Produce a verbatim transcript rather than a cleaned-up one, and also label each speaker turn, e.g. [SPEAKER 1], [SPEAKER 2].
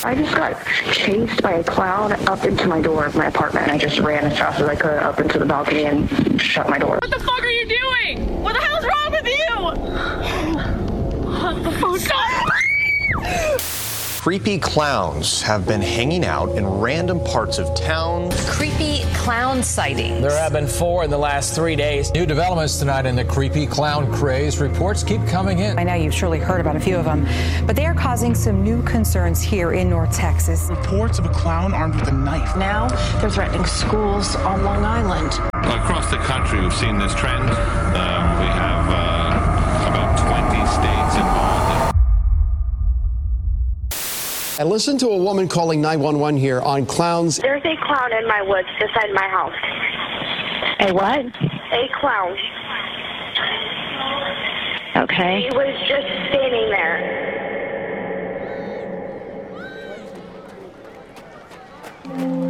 [SPEAKER 1] I just got chased by a clown up into my door of my apartment. I just ran as fast as I could up into the balcony and shut my door.
[SPEAKER 2] What the fuck are you doing? What the hell's wrong with you? What the fuck? Stop!
[SPEAKER 3] Creepy clowns have been hanging out in random parts of town.
[SPEAKER 4] Creepy clown sightings.
[SPEAKER 5] There have been four in the last three days. New developments tonight in the creepy clown craze. Reports keep coming in.
[SPEAKER 6] I know you've surely heard about a few of them, but they are causing some new concerns here in North Texas.
[SPEAKER 7] Reports of a clown armed with a knife.
[SPEAKER 8] Now they're threatening schools on Long Island.
[SPEAKER 9] Across the country, we've seen this trend. Um, we have uh, about twenty states involved.
[SPEAKER 10] And listen to a woman calling nine one one here on clowns.
[SPEAKER 1] There's a clown in my woods beside my house.
[SPEAKER 11] A what?
[SPEAKER 1] A clown.
[SPEAKER 11] Okay.
[SPEAKER 1] He was just standing there.